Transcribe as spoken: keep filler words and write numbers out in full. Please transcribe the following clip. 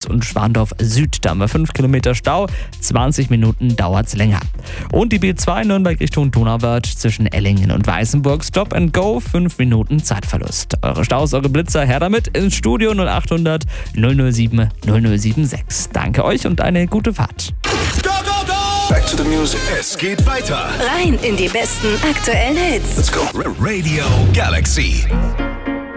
und Schwandorf Süd. Da haben wir fünf Kilometer Stau, zwanzig Minuten dauert's länger. Und die B zwei Nürnberg Richtung Donauwörth zwischen Ellingen und Weißenburg. Stop and go, fünf Minuten Zeitverlust. Eure Staus, eure Blitzer, her damit ins Studio null acht hundert null null sieben null null sieben sechs. Danke euch und eine gute Fahrt. Go, go, go! Back to the music. Es geht weiter. Rein in die besten aktuellen Hits. Let's go. Radio Galaxy.